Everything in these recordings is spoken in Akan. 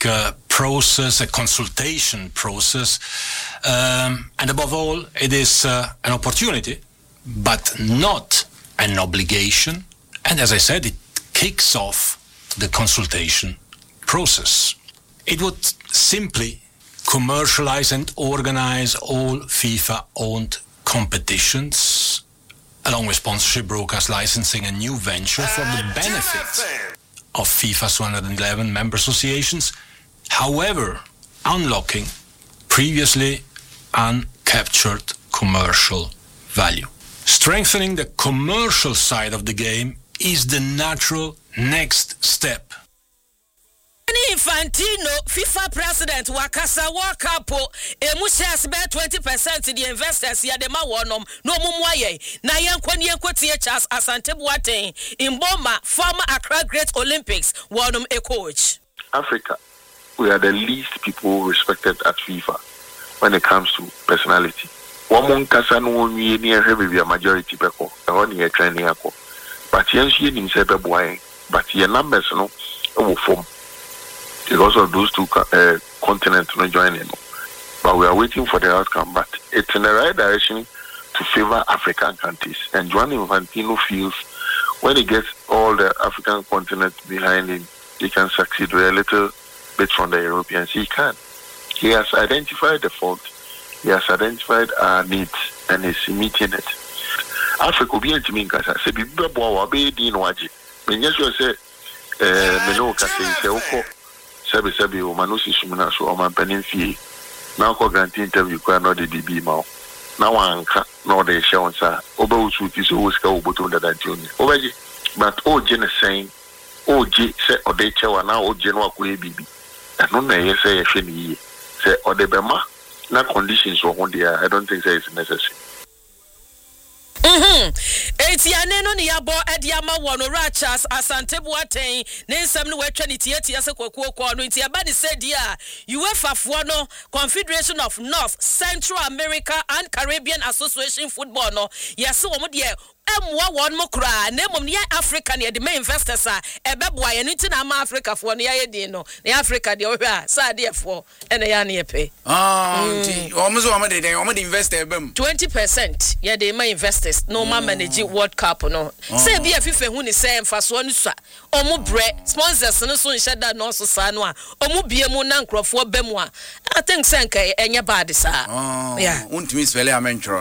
process, a consultation process, and above all, it is an opportunity, but not an obligation. And as I said, it kicks off the consultation process. It would simply commercialize and organize all FIFA-owned competitions, along with sponsorship, broadcast licensing, and new venture for the benefit of FIFA's 111 member associations, however, unlocking previously uncaptured commercial value. Strengthening the commercial side of the game is the natural next step. Infantino, FIFA president, Wakasa Wakapo, Emushas bet 20% to the investors, Yadema Wonom, no Mumwaye, Nayan Kwanyakwatiachas, Asante Boateng, in Boma, former Accra Great Olympics, Wonom a coach. Africa, we are the least people respected at FIFA when it comes to personality. One Kasano near heavy majority people, only a training, but yes, you didn't say Babuay, but your numbers no form. Because of those two continents not joining. But we are waiting for the outcome. But it's in the right direction to favor African countries. And Gianni Infantino feels when he gets all the African continent behind him, he can succeed with a little bit from the Europeans. He can. He has identified the fault. He has identified our needs and is meeting it. Africa will be in Timinka. Say, be Dean Waji. When you say, Menoka say, Sebi Manusi Sumina so Oman Peninfi. Now ko grant interview kwa no de DB ma. Now anka no de show sa. Oba usuti so uska oboto da dantioni. Obaji but oje ne saying oje se ode chewa na oje no akwa bibi. Eno na ye say ye hwe ni say ode bema na conditions wo ho dia. I don't think say it's necessary. Etiane no ni yabo ediama wono Rachas Asante Boateng ne nsem no watwa ne tietia se kwakuo no nti aba de said dia UEFA fo no Confederation of North Central America and Caribbean Association Football no yese wo mo de emwa won mo kra na mom ne Africa ne de main investors a ebeboa ye nti na ma Africa fo no ye din no ne Africa de ohwa sa de fo ene ya ne pe nti omuzo o mo de investor ebem 20% ye de main investors no ma manage World Cup no say be FIFA hu ni say mfaso no so omo bre sponsors no so nhyeda no so sa no a omo bie mu na nkrofo bemu a I think say nka enye bad sa yeah untimi spell ya mentro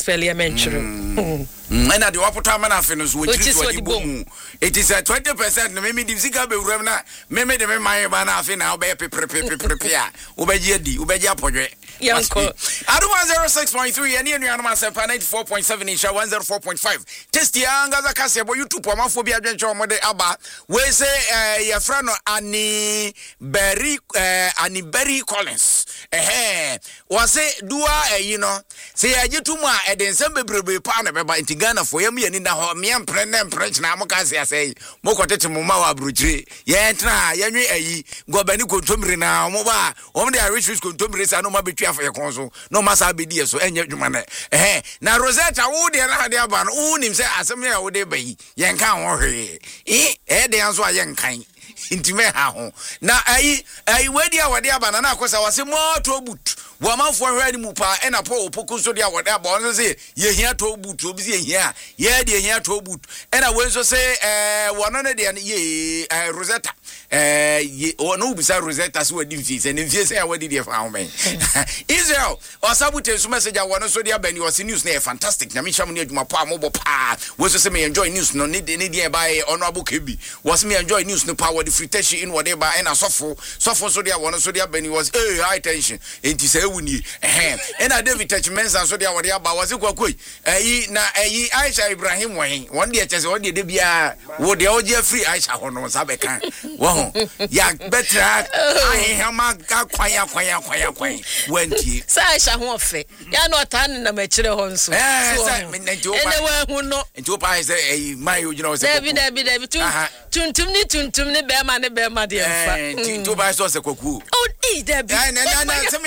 and the waputa man afinus which is what boom. It is a 20%. Maybe the Zika be remna, maybe the my man afina be prepare. Ubeja project. Yanko. Aduma 06.3 and you animal 94.7 inch 104.5. Test young as a cassia boy YouTube homophobia adventure mode aba. We say your friend Annie Berry Collins. Was it dua you know say you too ma e den sembe brebe pa na beba in Ghana for yam yani na ho me emprene prech na mo ka say mo kotete mo ma wa bruchire ye entra yanwe ayi gobani kontomire na mo ba o de rich kontomire sa no ma betua for ye konso no ma sa be die so enye dwuma na na Rosetta wo de na de aba no wo nim say asem ya wo de bayi ye nka ho hwe de anso a ye nkan intime ha ho na ayi wedi a wode aba na akosa wase mo to boot wo manfo hwe ni mu pa e na po opoku so de a wode aba on say ye hia to boot obi say hia ye de hia to boot e na we so say wono ne de ye Rosetta no bisa Rosetta so wadi mfi say ne mfi say wadi de fa ho men Israel osabute so message a wono so de aba ni o news na fantastic na me cham ne adwuma pa mo bo pa we so say me enjoy news no ne de by honorable Kebi was me enjoy news no power the fritation in whatever and a sofo so dia one so dia beni was high tension enti say wuni and a David Touchments so dia what dia ba was kwakoi na Aisha Ibrahim one day chese one day de bia wo de oje free Aisha ho no sabeka wo ya better ai hama ka kwaya wenti sa Aisha ho fe ya no tan na machire ho nso anyway hu no enti o pa say my you know say David tuntum ni be ma de mfa to buy so se kwaku oh David na say me okay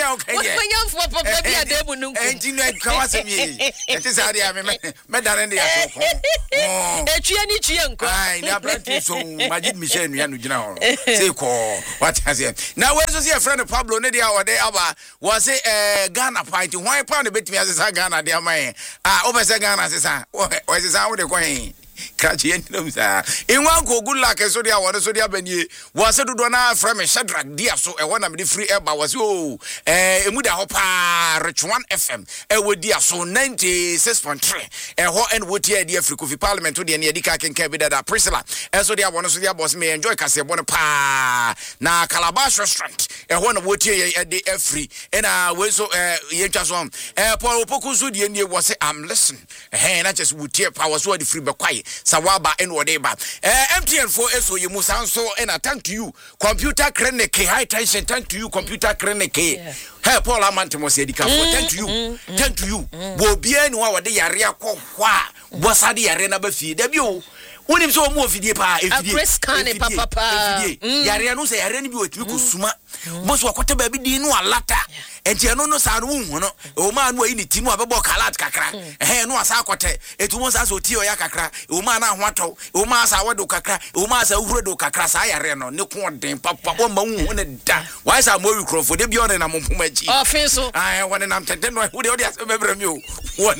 Akwenye for papa bi ademu nunku. Enti no kawase mi. Enti sa dia me dare ndi asoko. Etue ni tue nko. Ai na brati so Majid Michel nua no gina ho. Say ko what has here. Now we so see a friend Pablo ne dia ode aba was say Ghana pint why pound betimi asesa Ghana dia man. Obese Ghana asesa. O asesa wo de kwan. Kachi enum sa enwa ko good luck so dia won so dia banie was do na from Shadrack dia so e wona me free eba was o emu da ho pa Rich 1 FM e wo dia so 96.3 e ho en wo tie dia free coffee parliament dia ne edika kenka bi da Priscilla e so dia won so dia boss me enjoy kase bon pa na Calabash restaurant e ho na wo tie e de free e na we so ye twa so Paul Opoku so dia ne was am listen na just wo tie pa was so the free be kwai Sawaba and whatever. MTN4 SO you must answer and I thank to you. Computer clinic, high tension, thank to you, computer clinic. Hey, Paul Amantemos Edica, thank to you, thank to you. Bobien, what the area called was the arena befi, debut. When him so more video pa, if Chris Kane, papa, Yariano say, I didn't be with you, Suma. Most what a baby didn't know a latter. And Tiano Saru, no man, where in the Timo about Kalat Kakra, and no Sakote, it was as Otio Yakakra, Umana Wato, Umasa Wado Kakra, Umasa Uredo Kakra, Sayareno, no quantity, Papa, one and da. Why is our movie crow for the beyond and I'm Pumachi? Oh, Fiso, I want an Amten, who the audience remember you. One,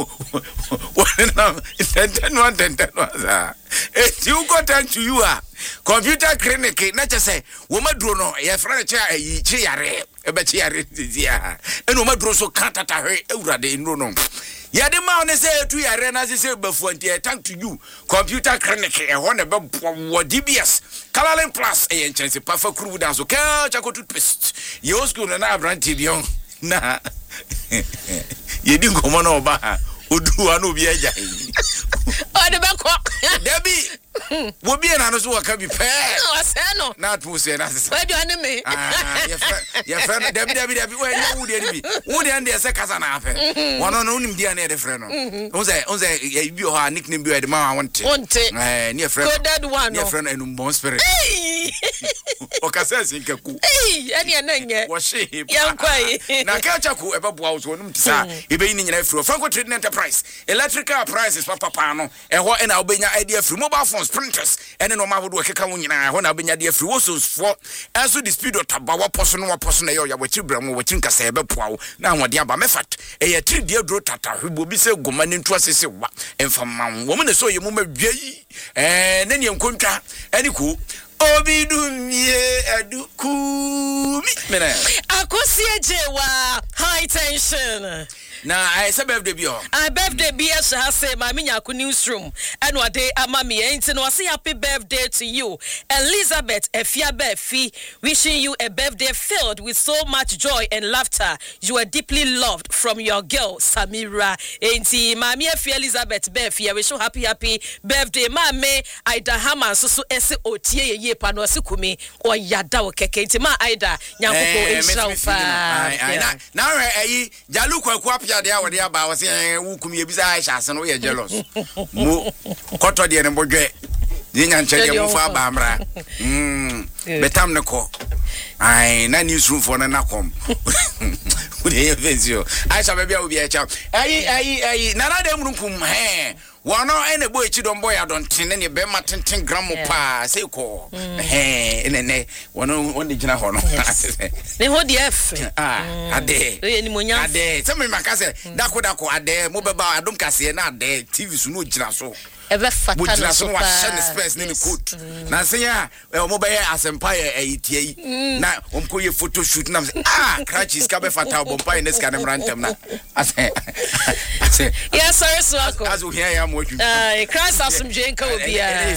you got time to you are computer clinic, not just say, woman drono, your friend chair, a chair, a bechiar, and woman dro so can't at her, Eurade in Rono. Yadi man say to your arena, as I say before, thank to you, computer clinic, and one about what DBS, Calalin Plus, a chance, a perfect crew down, so catch a good pest. You're school and I've run TV on. Nah, you didn't come on over. Udu anu bi eja yi. O de be ko. Debi. Wo bi na no so waka bi pe. O se no. Na to se na se. We do ane me. Your friend Debi we na wo de bi. Wo de ande se kasa na afa. Wono no unim dia na de friend no. Onze e bi ho nickname bi e de ma wonte. Wonte. Near friend. Coded one. Your friend enum bon spirit. O kasa sinkaku. Ene enanye. Wo she. Yankwai. Na ka chaku e be boa so onum tisa. E be ni nyina fro. Franco Trading Enterprise. Electrical prices papa no ehho e na obenya idea free mobile phones printers ene no ma wodo keka wonyina ehho na obenya idea free wosos for enso the speed otabawa poso no waposo na ya wachi bramo wachi nkasa ebe poawo na ahode aba mefat e ya 3D dro tata hwebo bi se goma ne ntu asese wa emfa man wo me so ye mu madwai ne ne nkontwa ene ku Obidumye adukumi mena akosi ejewa high tension na I say birthday bi o I birthday bi e sha say ma me nyako newsroom and what day ama me enti no say happy birthday to you Elizabeth Efiabefi, wishing you a birthday filled with so much joy and laughter. You are deeply loved from your girl Samira enti ma me Efi Elizabeth Befi, I wish you happy birthday ma me Aida Hama so ese otie ye pa no se kumi o yada o keke enti ma Aida nyankoko inshallah na ayi jalu kwaku apia de awode aba wo se wu kumi ebisa Aisha ase no ye jealous mo koto de ne bodwe de nyanche de mo fa ba amra betam ne ko ai na newsroom for na kom we dey fezio Aisha be bia obi e cha ayi na na de mrunkum wono ene boy chi don boy adonten ne be matenten gram pa say ko ene wono woni gina ho no ne ho de f ade ni monya ade se me makase dako ade mo be ba adom kase na ade TV su no gina so ebe fatana so wa shane space ni coat na se ya mo be asempa etie na omko ye photo shoot na crutches ka be fata bompa ne ska ne mrantem na ase yes sir so as we hear am what you Christ asumje nka obia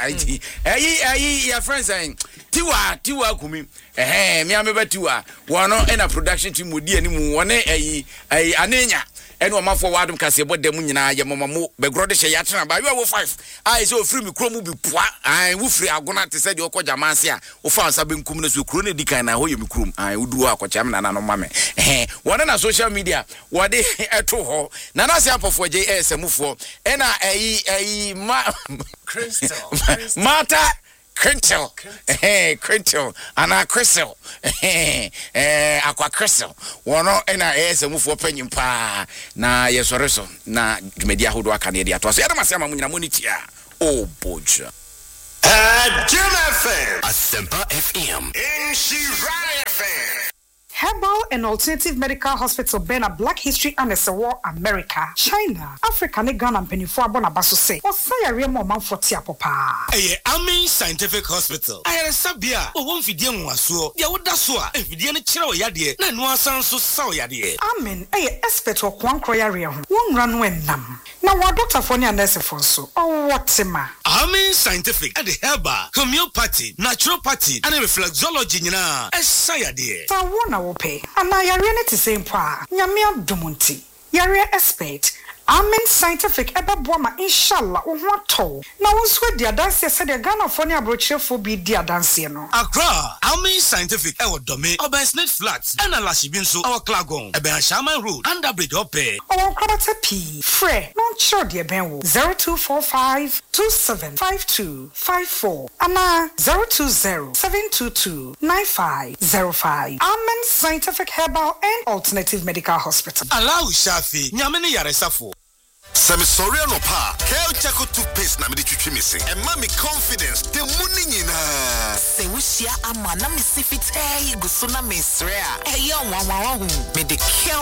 ayi your friends saying tiwa kumi me ameba tiwa wono na production team odi animu wone ayi anenya eno ma for wadum kase bodam nyina ye momamo begrode hye yatena ba you wo 5 ai so free me kromu bi poa ai wo free agona te se de okoja manse a wo fa ansa benkum na so kro na dikan na ho ye me krom ai uduru akocha me na no mame wona na social media wode eto ho na na se apofo JSM fo ena ai Crystal Mata Crintel. Crintel. Ana Crystal. Aqua Crystal. Wono ena ese mufu openyim pa na yesoreso na dwumedia hodo aka ne dia to so yadama se amamunyina monitia. Oh boja. Jim FM. Asempa FM. Inshirani FM. Herbal and Alternative Medical Hospital Bena Black History and War America, China, Africa, ne Ghana and Penifua Bonabaso say, or say a real moment for Tiapopa. Amen Scientific Hospital. I had a sabia, or one Fidian was so, Yawudasua, if you didn't chill yadi, then one sounds so sour yadi. Amen, expert or one croyaria, one run when nam. Now, what Dr. Fonia Nesifonso, or what's a ma? Amen Scientific at the Herbal, Homeopathy, Naturopathy, and Reflexology, a sayadi. So, one will pay, and I are reality same pa, Yamia Dumunti, Yarea expert. Amen Scientific eba boama inshallah ohwato na wonso dia dance se de Ghana fo ne abrochefo bi dia dance no Accra Amen Scientific e wodome Obersnet Flats and Alashibin so our Klagon e ben Shaman Road under bridge ope o kwabata p frɛ no ncho de ben wo 0245 275254 ana 020-722-9505 Amen Scientific Herbal and Alternative Medical Hospital Allow Shafi nyamene yaresafo Semi sorry no pa. Kel Chaco toothpaste na me di twitwi missing. And mommy confidence. The money nyina. Se wushia ama na me sifit guso na mesrea. Eyo nwa me de Kel